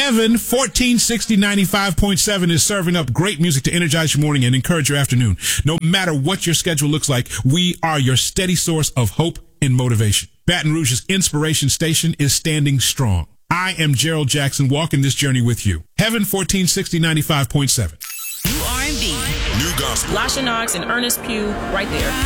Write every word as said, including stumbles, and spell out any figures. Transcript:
Heaven fourteen sixty ninety-five point seven is serving up great music to energize your morning and encourage your afternoon. No matter what your schedule looks like, we are your steady source of hope and motivation. Baton Rouge's inspiration station is standing strong. I am Gerald Jackson, walking this journey with you. Heaven fourteen sixty ninety-five point seven. New R and B. New gospel. Lasha Knox and Ernest Pugh right there.